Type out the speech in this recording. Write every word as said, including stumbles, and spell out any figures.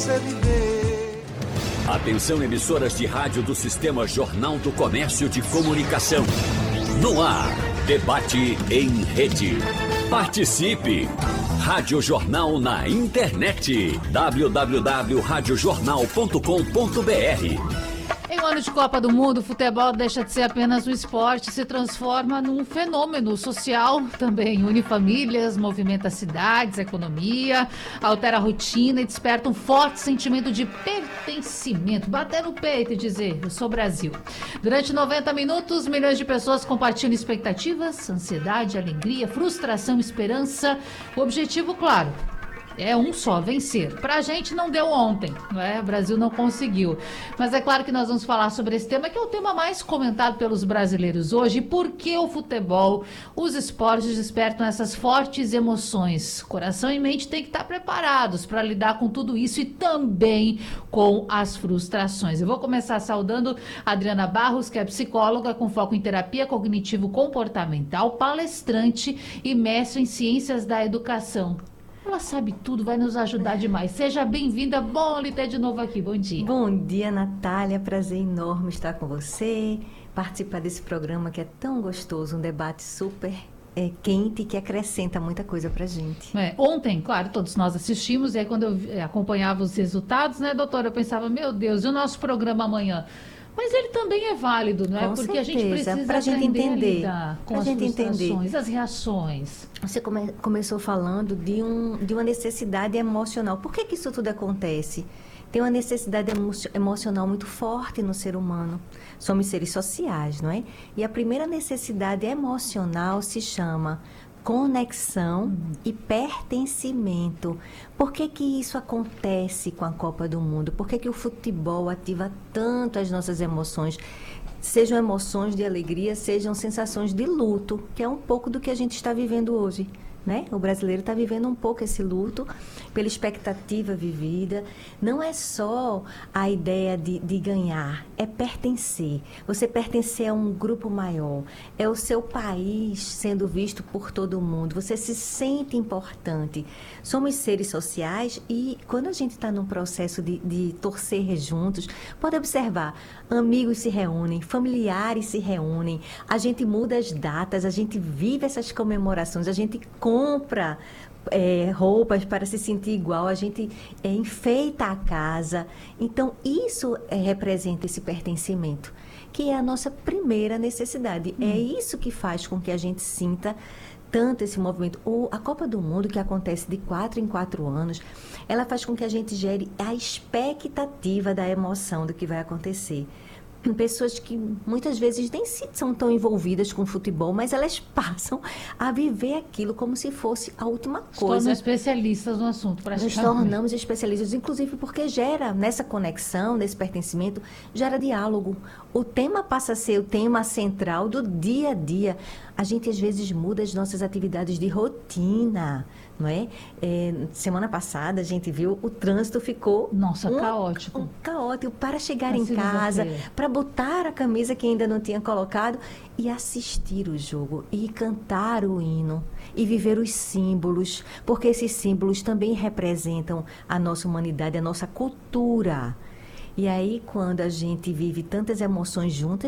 você viver. Atenção, emissoras de rádio do Sistema Jornal do Comércio de Comunicação. No ar, debate em rede. Participe! Rádio Jornal na internet. w w w ponto rádio jornal ponto com ponto b r. Em um ano de Copa do Mundo, o futebol deixa de ser apenas um esporte e se transforma num fenômeno social. Também une famílias, movimenta cidades, a economia, altera a rotina e desperta um forte sentimento de pertencimento. Bater no peito e dizer, eu sou Brasil. Durante noventa minutos, milhões de pessoas compartilham expectativas, ansiedade, alegria, frustração, esperança. O objetivo, claro, é um só, vencer. Pra gente não deu ontem, não é? O Brasil não conseguiu. Mas é claro que nós vamos falar sobre esse tema, que é o tema mais comentado pelos brasileiros hoje. Por que o futebol, os esportes despertam essas fortes emoções? Coração e mente têm que estar preparados para lidar com tudo isso e também com as frustrações. Eu vou começar saudando a Adriana Barros, que é psicóloga com foco em terapia cognitivo-comportamental, palestrante e mestre em ciências da educação. Ela sabe tudo, vai nos ajudar demais. Seja bem-vinda, bom lhe ter de novo aqui, bom dia. Bom dia, Natália, prazer enorme estar com você, participar desse programa que é tão gostoso, um debate super é, quente que acrescenta muita coisa pra gente. É, ontem, claro, todos nós assistimos, e aí quando eu acompanhava os resultados, né, doutora, eu pensava, meu Deus, e o nosso programa amanhã? Mas ele também é válido, não é? Com Porque certeza, a gente precisa pra gente aprender entender, a lidar com pra as gente frustrações, entender. as reações. Você come, começou falando de, um, de uma necessidade emocional. Por que que isso tudo acontece? Tem uma necessidade emo emocional muito forte no ser humano. Somos seres sociais, não é? E a primeira necessidade emocional se chama conexão uhum. e pertencimento. Por que que isso acontece com a Copa do Mundo? Por que que o futebol ativa tanto as nossas emoções? Sejam emoções de alegria, sejam sensações de luto, que é um pouco do que a gente está vivendo hoje, né? O brasileiro está vivendo um pouco esse luto pela expectativa vivida. Não é só a ideia de, de ganhar, é pertencer. Você pertencer a um grupo maior, é o seu país sendo visto por todo mundo. Você se sente importante. Somos seres sociais e quando a gente está num processo de, de torcer juntos, pode observar, amigos se reúnem, familiares se reúnem, a gente muda as datas, a gente vive essas comemorações, a gente compra é, roupas para se sentir igual, a gente é, enfeita a casa. Então, isso é, representa esse pertencimento, que é a nossa primeira necessidade. Hum. É isso que faz com que a gente sinta tanto esse movimento. O, a Copa do Mundo, que acontece de quatro em quatro anos, ela faz com que a gente gere a expectativa da emoção do que vai acontecer. Pessoas que muitas vezes nem são tão envolvidas com futebol, mas elas passam a viver aquilo como se fosse a última coisa. Tornam especialistas no assunto, praticamente. Nos tornamos especialistas, inclusive porque gera, nessa conexão, nesse pertencimento, gera diálogo. O tema passa a ser o tema central do dia a dia. A gente, às vezes, muda as nossas atividades de rotina, não é? É, semana passada, a gente viu, o trânsito ficou... Nossa, um, caótico. Um caótico para chegar Na em casa, segunda-feira. para botar a camisa que ainda não tinha colocado e assistir o jogo, e cantar o hino, e viver os símbolos, porque esses símbolos também representam a nossa humanidade, a nossa cultura. E aí, quando a gente vive tantas emoções juntas,